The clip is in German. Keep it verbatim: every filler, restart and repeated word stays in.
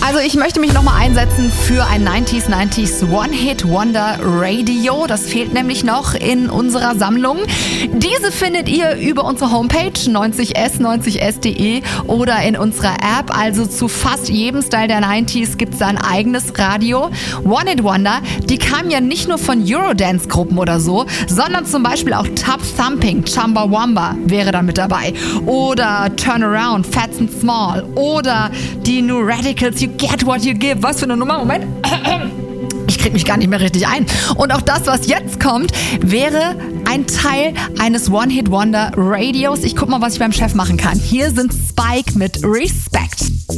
Also ich möchte mich nochmal einsetzen für ein neunziger neunziger One-Hit-Wonder Radio. Das fehlt nämlich noch in unserer Sammlung. Diese findet ihr über unsere Homepage neunzig s neunzig s punkt de oder in unserer App. Also zu fast jedem Style der neunziger gibt es da ein eigenes Radio. One-Hit-Wonder, die kamen ja nicht nur von Eurodance-Gruppen oder so, sondern zum Beispiel auch Tub Thumping, Chumbawamba wäre da mit dabei. Oder Turnaround, Fats and Small. Oder die New Radicals, You Get What You Give. Was für eine Nummer? Moment. Ich krieg mich gar nicht mehr richtig ein. Und auch das, was jetzt kommt, wäre ein Teil eines One-Hit-Wonder-Radios. Ich guck mal, was ich beim Chef machen kann. Hier sind Spike mit Respect.